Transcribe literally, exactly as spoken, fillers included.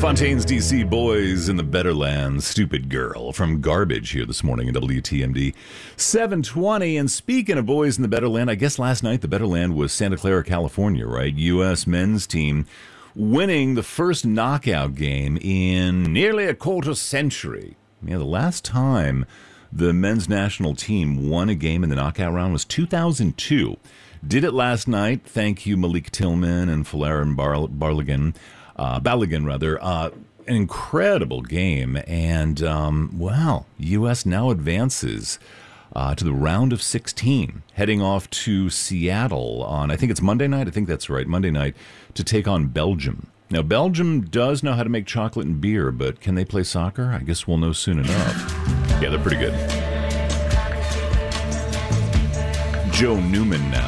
Fontaine's D C Boys in the Better Land, Stupid Girl from Garbage here this morning in W T M D seven twenty. And speaking of Boys in the Better Land, I guess last night the Better Land was Santa Clara, California, right? U S men's team winning the first knockout game in nearly a quarter century. Yeah, the last time the men's national team won a game in the knockout round was two thousand two. Did it last night. Thank you, Malik Tillman and Falarin Bar- Barligan. Uh, Balogun, rather. Uh, an incredible game. And, um, well, U S now advances uh, to the round of sixteen, heading off to Seattle on, I think it's Monday night. I think that's right, Monday night, to take on Belgium. Now, Belgium does know how to make chocolate and beer, but can they play soccer? I guess we'll know soon enough. Yeah, they're pretty good. Joe Newman now.